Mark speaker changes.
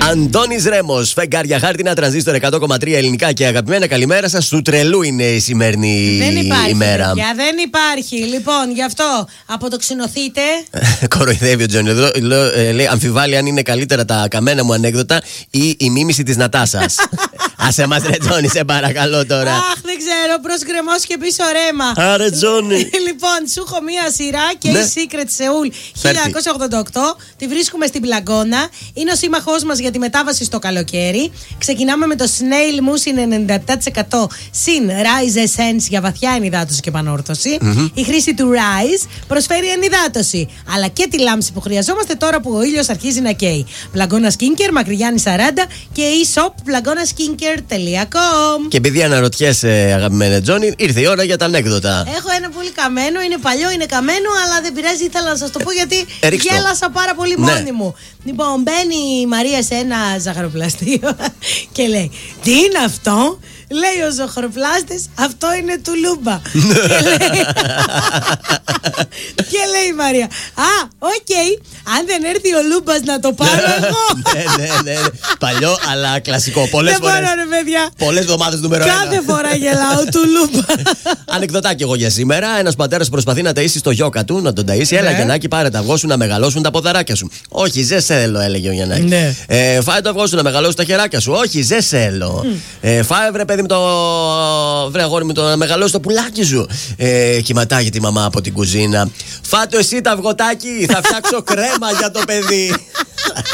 Speaker 1: Αντώνης Ρέμος, φεγγάρια χάρτινα, τρανζίστορ 100,3 ελληνικά και αγαπημένα. Καλημέρα σας. Του τρελού είναι η σημερινή ημέρα.
Speaker 2: Δεν υπάρχει. Λοιπόν, γι' αυτό αποτοξινωθείτε.
Speaker 1: Κοροϊδεύει ο Τζόνι. Λέει, αμφιβάλλει αν είναι καλύτερα τα καμένα μου ανέκδοτα ή η μίμηση της Νατάσας. Άσε μας ρε Τζόνι, σε παρακαλώ τώρα.
Speaker 2: Αχ, δεν ξέρω, προς γκρεμός και πίσω ρέμα.
Speaker 1: Άρε Τζόνι.
Speaker 2: Λοιπόν, σου έχω μία σειρά και η Secret Seoul 1988. Τη βρίσκουμε στην Πλαγκώνα. Είναι ο σύμμαχός μας για τη μετάβαση στο καλοκαίρι. Ξεκινάμε με το Snail Mousse, είναι 97% συν Rise Essence για βαθιά ενυδάτωση και πανόρθωση. Η χρήση του Rise προσφέρει ενυδάτωση, αλλά και τη λάμψη που χρειαζόμαστε τώρα που ο ήλιος αρχίζει να καίει. Πλαγκώνα Skincare, Μακρυγιάννη 40 και e-shop πλαγκώνασκίνκερ.com.
Speaker 1: Και επειδή αναρωτιέσαι, αγαπημένα Τζόνι, ήρθε η ώρα για τα ανέκδοτα.
Speaker 2: Έχω ένα πολύ καμένο, είναι παλιό, είναι καμένο, αλλά δεν πειράζει, ήθελα να σας το πω γιατί γέλασα πάρα πολύ μόνη μου. Λοιπόν, μπαίνει η Μαρία σε ένα ζαχαροπλαστείο και λέει: τι είναι αυτό? Λέει ο ζαχαροπλάστης, αυτό είναι τουλούμπα. Και λέει η Μαρία: α, οκ, αν δεν έρθει ο Λούμπας να το πάρω εγώ.
Speaker 1: Ναι. Παλιό, αλλά κλασικό. Πολλές φορές.
Speaker 2: Δεν μπορώ, ρε παιδιά.
Speaker 1: Πολλές εβδομάδες νούμερο 1.
Speaker 2: Κάθε φορά γελάω του Λούμπα.
Speaker 1: Ανεκδοτάκι εγώ για σήμερα. Ένας πατέρας προσπαθεί να ταΐσει το γιώκα του, να τον ταΐσει. Έλα, Γιαννάκη, πάρε τα αυγό σου να μεγαλώσουν τα ποδαράκια σου. Όχι, δεν θέλω, έλεγε ο Γιαννάκη. Φάε το αυγό σου να μεγαλώσουν τα χεράκια σου. Όχι, δεν θέλω. Φάε, βρε παιδί μου, βρε αγόρι μου, το να μεγαλώσει το πουλάκι σου. Κυματάγει τη μαμά από την κουζίνα. Φάτο εσύ τα αυγοτάκι, θα φτιάξω κρέμα για το παιδί.